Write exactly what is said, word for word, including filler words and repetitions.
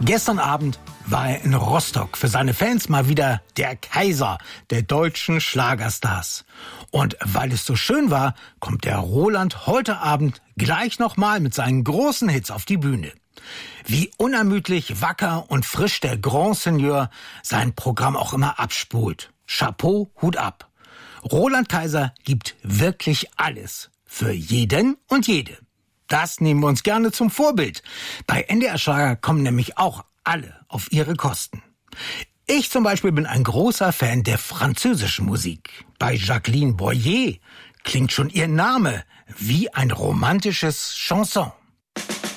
Gestern Abend war er in Rostock, für seine Fans mal wieder der Kaiser der deutschen Schlagerstars. Und weil es so schön war, kommt der Roland heute Abend gleich nochmal mit seinen großen Hits auf die Bühne. Wie unermüdlich, wacker und frisch der Grand Seigneur sein Programm auch immer abspult. Chapeau, Hut ab. Roland Kaiser gibt wirklich alles. Für jeden und jede. Das nehmen wir uns gerne zum Vorbild. Bei N D R Schlager kommen nämlich auch alle auf ihre Kosten. Ich zum Beispiel bin ein großer Fan der französischen Musik. Bei Jacqueline Boyer klingt schon ihr Name wie ein romantisches Chanson.